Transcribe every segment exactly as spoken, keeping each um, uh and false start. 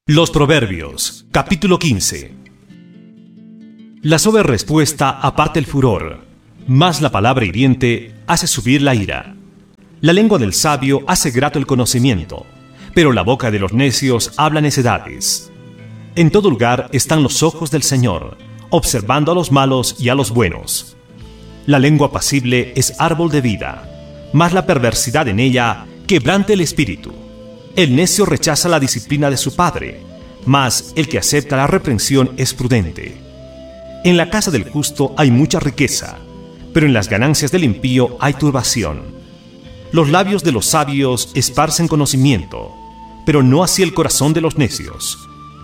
Los Proverbios, capítulo quince. La suave respuesta aparta el furor, mas la palabra hiriente hace subir la ira. La lengua del sabio hace grato el conocimiento, pero la boca de los necios habla necedades. En todo lugar están los ojos del Señor, observando a los malos y a los buenos. La lengua apacible es árbol de vida, mas la perversidad en ella quebranta el espíritu. El necio rechaza la disciplina de su padre, mas el que acepta la reprensión es prudente. En la casa del justo hay mucha riqueza, pero en las ganancias del impío hay turbación. Los labios de los sabios esparcen conocimiento, pero no así el corazón de los necios.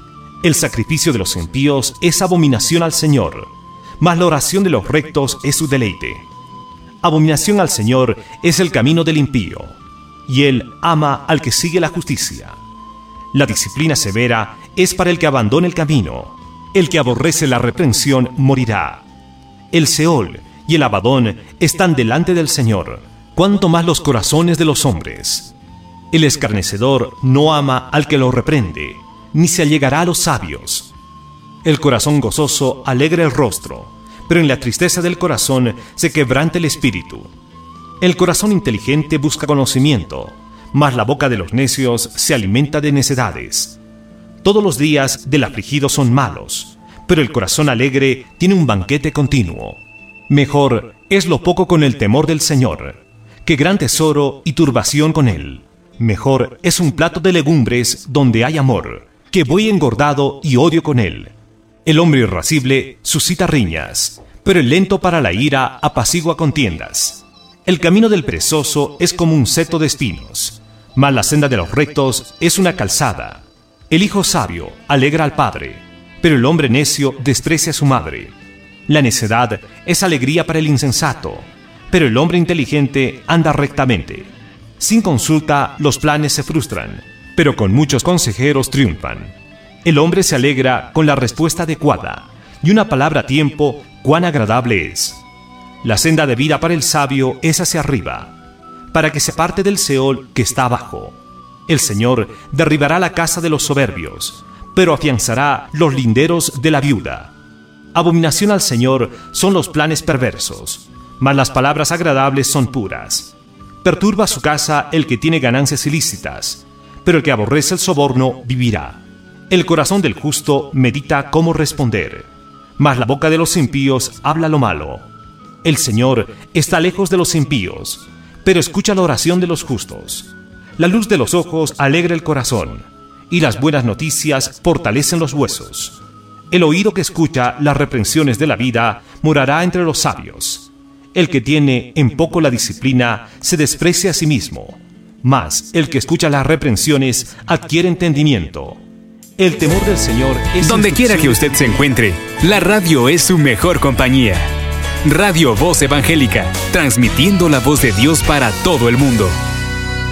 El sacrificio de los impíos es abominación al Señor, mas la oración de los rectos es su deleite. Abominación al Señor es el camino del impío, y Él ama al que sigue la justicia. La disciplina severa es para el que abandona el camino. El que aborrece la reprensión morirá. El Seol y el Abadón están delante del Señor, cuanto más los corazones de los hombres. El escarnecedor no ama al que lo reprende, ni se allegará a los sabios. El corazón gozoso alegra el rostro, pero en la tristeza del corazón se quebranta el espíritu. El corazón inteligente busca conocimiento, mas la boca de los necios se alimenta de necedades. Todos los días del afligido son malos, pero el corazón alegre tiene un banquete continuo. Mejor es lo poco con el temor del Señor, que gran tesoro y turbación con él. Mejor es un plato de legumbres donde hay amor, que buey engordado y odio con él. El hombre irascible suscita riñas, pero el lento para la ira apacigua contiendas. El camino del perezoso es como un seto de espinos, mas la senda de los rectos es una calzada. El hijo sabio alegra al padre, pero el hombre necio desprecia a su madre. La necedad es alegría para el insensato, pero el hombre inteligente anda rectamente. Sin consulta los planes se frustran, pero con muchos consejeros triunfan. El hombre se alegra con la respuesta adecuada, y una palabra a tiempo cuán agradable es. La senda de vida para el sabio es hacia arriba, para que se aparte del Seol que está abajo. El Señor derribará la casa de los soberbios, pero afianzará los linderos de la viuda. Abominación al Señor son los planes perversos, mas las palabras agradables son puras. Perturba su casa el que tiene ganancias ilícitas, pero el que aborrece el soborno vivirá. El corazón del justo medita cómo responder, mas la boca de los impíos habla lo malo. El Señor está lejos de los impíos, pero escucha la oración de los justos. La luz de los ojos alegra el corazón, y las buenas noticias fortalecen los huesos. El oído que escucha las reprensiones de la vida morará entre los sabios. El que tiene en poco la disciplina se desprecia a sí mismo, mas el que escucha las reprensiones adquiere entendimiento. El temor del Señor es... Donde quiera que usted se encuentre, la radio es su mejor compañía. Radio Voz Evangélica, transmitiendo la voz de Dios para todo el mundo.